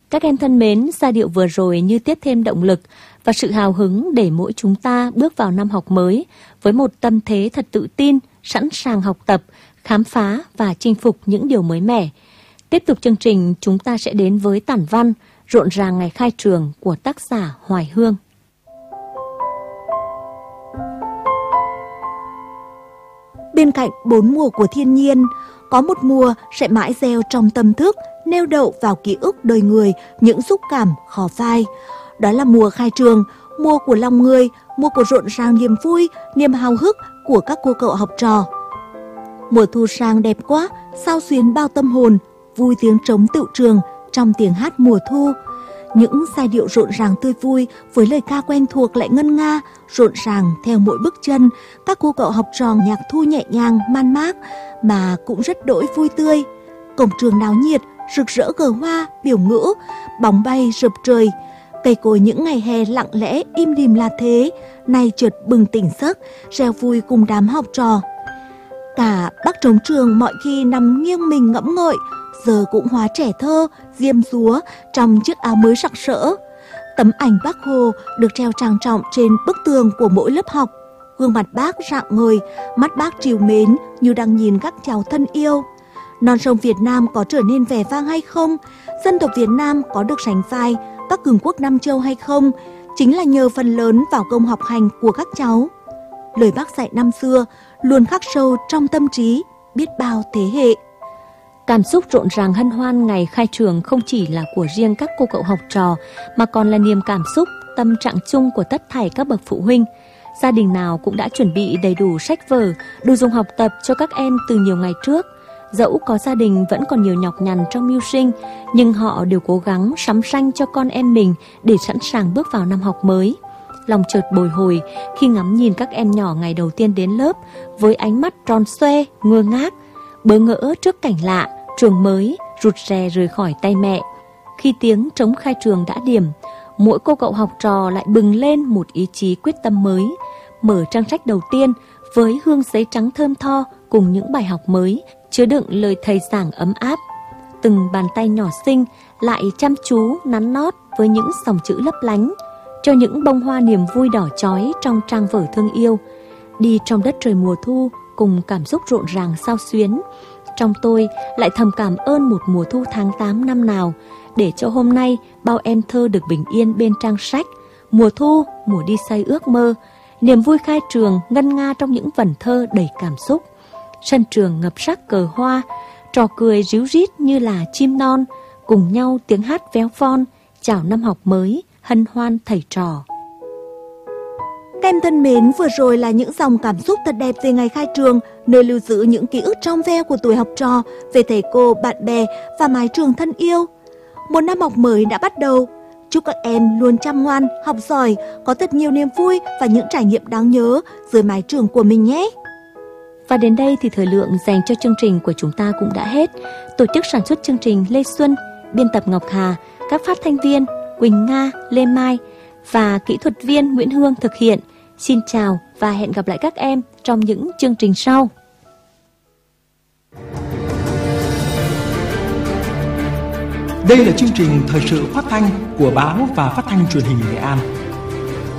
Các em thân mến, giai điệu vừa rồi như tiếp thêm động lực và sự hào hứng để mỗi chúng ta bước vào năm học mới với một tâm thế thật tự tin, sẵn sàng học tập, khám phá và chinh phục những điều mới mẻ. Tiếp tục chương trình, chúng ta sẽ đến với tản văn Rộn ràng ngày khai trường của tác giả Hoài Hương. Bên cạnh 4 mùa của thiên nhiên, có một mùa sẽ mãi gieo trong tâm thức, neo đậu vào ký ức đời người những xúc cảm khó phai. Đó là mùa khai trường, mùa của lòng người, mùa của rộn ràng niềm vui, niềm háo hức của các cô cậu học trò. Mùa thu sang đẹp quá, sao xuyến bao tâm hồn, vui tiếng trống tựu trường trong tiếng hát mùa thu. Những giai điệu rộn ràng tươi vui với lời ca quen thuộc lại ngân nga, rộn ràng theo mỗi bước chân. Các cô cậu học trò nhạc thu nhẹ nhàng, man mác mà cũng rất đỗi vui tươi. Cổng trường náo nhiệt, rực rỡ cờ hoa, biểu ngữ, bóng bay rợp trời. Cây cối những ngày hè lặng lẽ im lìm là thế, nay chợt bừng tỉnh giấc, reo vui cùng đám học trò. Cả bác trống trường mọi khi nằm nghiêng mình ngẫm ngợi, giờ cũng hóa trẻ thơ, diêm dúa trong chiếc áo mới sặc sỡ. Tấm ảnh Bác Hồ được treo trang trọng trên bức tường của mỗi lớp học. Gương mặt bác rạng ngời, mắt bác trìu mến như đang nhìn các cháu thân yêu. Non sông Việt Nam có trở nên vẻ vang hay không? Dân tộc Việt Nam có được sánh vai các cường quốc Nam Châu hay không? Chính là nhờ phần lớn vào công học hành của các cháu. Lời bác dạy năm xưa luôn khắc sâu trong tâm trí biết bao thế hệ. Cảm xúc rộn ràng hân hoan ngày khai trường không chỉ là của riêng các cô cậu học trò, mà còn là niềm cảm xúc, tâm trạng chung của tất thảy các bậc phụ huynh. Gia đình nào cũng đã chuẩn bị đầy đủ sách vở, đồ dùng học tập cho các em từ nhiều ngày trước. Dẫu có gia đình vẫn còn nhiều nhọc nhằn trong mưu sinh, nhưng họ đều cố gắng sắm sanh cho con em mình để sẵn sàng bước vào năm học mới. Lòng chợt bồi hồi khi ngắm nhìn các em nhỏ ngày đầu tiên đến lớp với ánh mắt tròn xoe, ngơ ngác, bỡ ngỡ trước cảnh lạ, trường mới, rụt rè rời khỏi tay mẹ. Khi tiếng trống khai trường đã điểm, mỗi cô cậu học trò lại bừng lên một ý chí quyết tâm mới, mở trang sách đầu tiên với hương giấy trắng thơm tho cùng những bài học mới, chứa đựng lời thầy giảng ấm áp. Từng bàn tay nhỏ xinh lại chăm chú nắn nót với những dòng chữ lấp lánh, cho những bông hoa niềm vui đỏ chói trong trang vở thương yêu. Đi trong đất trời mùa thu cùng cảm xúc rộn ràng xao xuyến, trong tôi lại thầm cảm ơn một mùa thu tháng 8 năm nào, để cho hôm nay bao em thơ được bình yên bên trang sách. Mùa thu, mùa đi xây ước mơ, niềm vui khai trường ngân nga trong những vần thơ đầy cảm xúc. Sân trường ngập sắc cờ hoa, trò cười ríu rít như là chim non, cùng nhau tiếng hát véo von, chào năm học mới, hân hoan thầy trò. Các em thân mến, vừa rồi là những dòng cảm xúc thật đẹp về ngày khai trường, nơi lưu giữ những ký ức trong veo của tuổi học trò về thầy cô, bạn bè và mái trường thân yêu. Một năm học mới đã bắt đầu. Chúc các em luôn chăm ngoan, học giỏi, có thật nhiều niềm vui và những trải nghiệm đáng nhớ dưới mái trường của mình nhé. Và đến đây thì thời lượng dành cho chương trình của chúng ta cũng đã hết. Tổ chức sản xuất chương trình Lê Xuân, biên tập Ngọc Hà, các phát thanh viên Quỳnh Nga, Lê Mai và kỹ thuật viên Nguyễn Hương thực hiện. Xin chào và hẹn gặp lại các em trong những chương trình sau. Đây là chương trình thời sự phát thanh của báo và phát thanh truyền hình Nghệ An.